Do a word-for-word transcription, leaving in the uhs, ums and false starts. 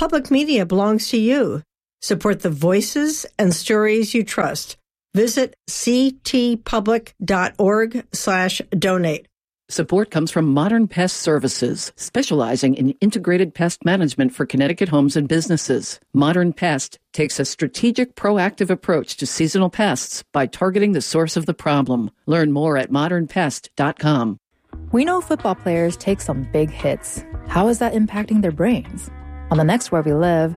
Public media belongs to you. Support the voices and stories you trust. Visit ctpublic.org slash donate. Support comes from Modern Pest Services, specializing in integrated pest management for Connecticut homes and businesses. Modern Pest takes a strategic, proactive approach to seasonal pests by targeting the source of the problem. Learn more at modern pest dot com. We know football players take some big hits. How is that impacting their brains? On the next Where We Live,